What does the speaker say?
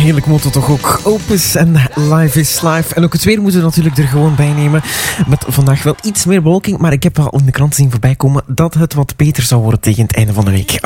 heerlijk motto toch ook. Opus en Live is Live. En ook het weer moeten we natuurlijk er gewoon bij nemen. Met vandaag wel iets meer bewolking, maar ik heb wel in de krant zien voorbij komen dat het wat beter zou worden tegen het einde van de week.